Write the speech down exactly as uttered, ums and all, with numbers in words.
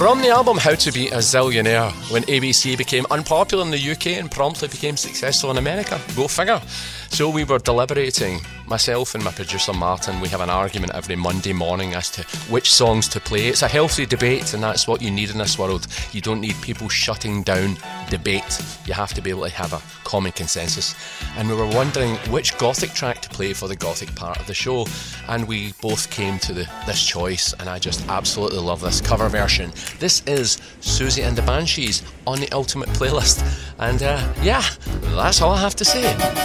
From the album How to Be a Zillionaire, when A B C became unpopular in the U K and promptly became successful in America. Go figure. So we were deliberating, myself and my producer Martin, we have an argument every Monday morning as to which songs to play. It's a healthy debate, and that's what you need in this world. You don't need people shutting down debate. You have to be able to have a common consensus. And we were wondering which Gothic track to play for the Gothic part of the show, and we both came to the, this choice, and I just absolutely love this cover version. This is Susie and the Banshees on the Ultimate Playlist, and uh, yeah, that's all I have to say.